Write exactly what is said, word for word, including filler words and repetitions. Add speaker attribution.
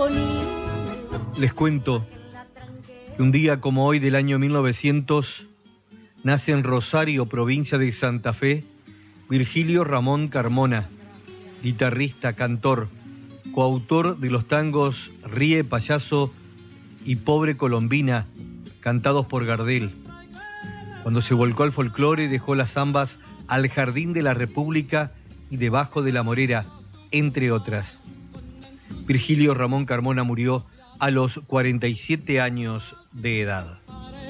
Speaker 1: Les cuento que un día como hoy del año mil novecientos nace en Rosario, provincia de Santa Fe, Virgilio Ramón Carmona, guitarrista, cantor, coautor de los tangos Ríe Payaso y Pobre Colombina, cantados por Gardel. Cuando se volcó al folclore, dejó las zambas Al Jardín de la República y Debajo de la Morera, entre otras. Virgilio Ramón Carmona murió a los cuarenta y siete años de edad.